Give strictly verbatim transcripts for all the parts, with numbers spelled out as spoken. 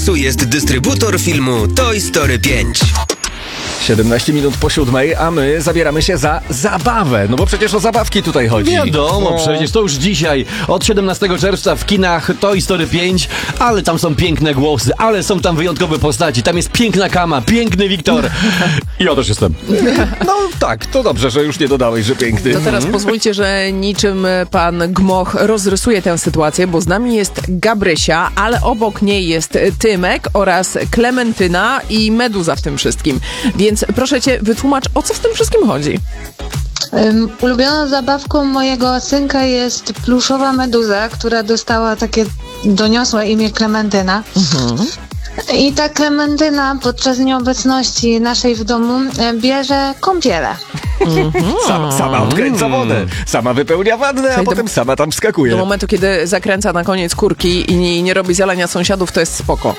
Tu jest dystrybutor filmu Toy Story pięć. siedemnaście minut po siódmej, a my zabieramy się za zabawę. No bo przecież o zabawki tutaj chodzi. Wiadomo, no. przecież to już dzisiaj, od siedemnastego czerwca w kinach Toy Story pięć, ale tam są piękne głosy, ale są tam wyjątkowe postaci, tam jest piękna Kama, piękny Wiktor i ja też jestem. No tak, to dobrze, że już nie dodałeś, że piękny. To teraz pozwólcie, że niczym pan Gmoch rozrysuje tę sytuację, bo z nami jest Gabrysia, ale obok niej jest Tymek oraz Klementyna i Meduza w tym wszystkim. Więc proszę cię, wytłumacz, o co w tym wszystkim chodzi? Um, ulubioną zabawką mojego synka jest pluszowa meduza, która dostała takie doniosłe imię Klementyna. Mhm. I ta Klementyna podczas nieobecności naszej w domu bierze kąpiele. Mm-hmm. Sama, sama odkręca wodę, sama wypełnia wannę, a Czyli potem do, sama tam wskakuje. Do momentu, kiedy zakręca na koniec kurki i nie, nie robi zalania sąsiadów, to jest spoko.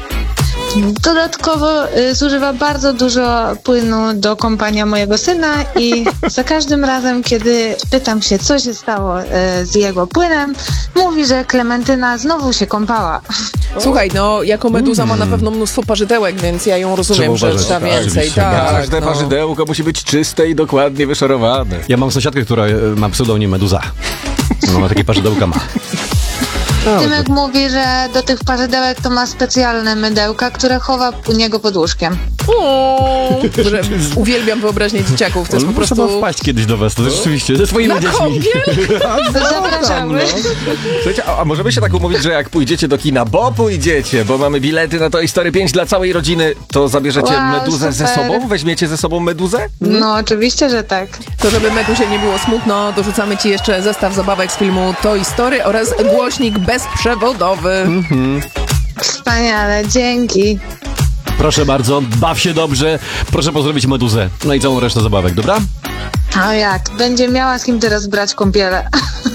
Dodatkowo y, zużywa bardzo dużo płynu do kąpania mojego syna i za każdym razem, kiedy pytam się, co się stało y, z jego płynem, mówi, że Klementyna znowu się kąpała. Słuchaj, no jako Meduza mm. ma na pewno mnóstwo parzydełek, więc ja ją rozumiem, trzeba że trzeba uważać, więcej. tak, Tak, Każde no. parzydełko musi być czyste i dokładnie wyszorowane. Ja mam sąsiadkę, która ma pseudonim Meduza. No, ma takie parzydełka ma. Tymek mówi, że do tych parzydełek to ma specjalne mydełka, które chowa u niego pod łóżkiem. O, że uwielbiam wyobraźnię dzieciaków, to jest po prostu... Trzeba wpaść kiedyś do was, to rzeczywiście, ze swoimi Na dziećmi. kąpiel? Zapraszamy. Słuchajcie, a, a możemy się tak umówić, że jak pójdziecie do kina, bo pójdziecie, bo mamy bilety na Toy Story pięć dla całej rodziny, to zabierzecie Wow, Meduzę ze super. sobą? Weźmiecie ze sobą Meduzę? No oczywiście, że tak. To żeby Meduzie nie było smutno, dorzucamy ci jeszcze zestaw zabawek z filmu Toy Story oraz głośnik bezprzewodowy. Mhm. Wspaniale, dzięki. Proszę bardzo, baw się dobrze, proszę pozdrowić Meduzę, no i całą resztę zabawek, dobra? A jak? Będzie miała z kim teraz brać kąpiele.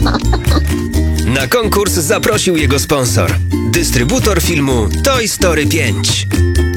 Na konkurs zaprosił jego sponsor. Dystrybutor filmu Toy Story pięć.